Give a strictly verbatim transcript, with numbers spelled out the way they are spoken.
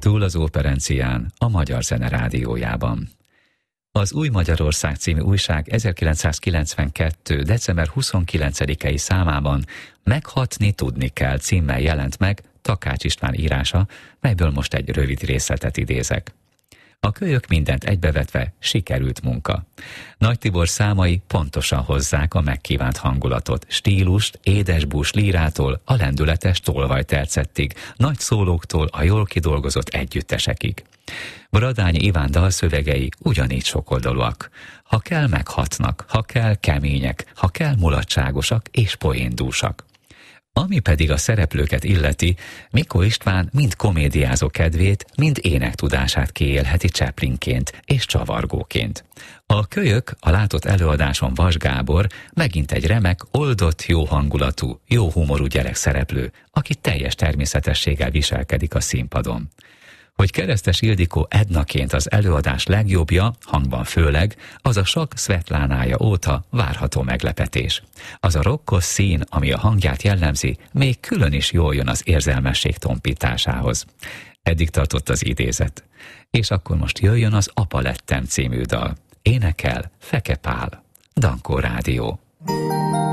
Túl az Óperencián, a Magyar Zene Rádiójában. Az Új Magyarország című újság ezerkilencszázkilencvenkettő. december huszonkilencedikei számában Meghatni tudni kell címmel jelent meg Takács István írása, melyből most egy rövid részletet idézek. A kölyök mindent egybevetve sikerült munka. Nagy Tibor számai pontosan hozzák a megkívánt hangulatot, stílust, édesbús lírától a lendületes tolvajtercettig, nagy szólóktól a jól kidolgozott együttesekig. Bradányi Iván dalszövegei ugyanígy sokoldalúak. Ha kell, meghatnak, ha kell, kemények, ha kell, mulatságosak és poéndúsak. Ami pedig a szereplőket illeti, Mikó István mind komédiázó kedvét, mind énektudását kiélheti Chaplinként és csavargóként. A kölyök, a látott előadáson Vas Gábor megint egy remek, oldott, jó hangulatú, jó humorú gyerekszereplő, aki teljes természetességgel viselkedik a színpadon. Hogy Keresztes Ildikó Ednaként az előadás legjobbja, hangban főleg, az a sok Szvetlánája óta várható meglepetés. Az a rokkos szín, ami a hangját jellemzi, még külön is jól jön az érzelmesség tompításához. Eddig tartott az idézet. És akkor most jöjjön az Apa lettem című dal. Énekel Feke Pál. Dankó Rádió.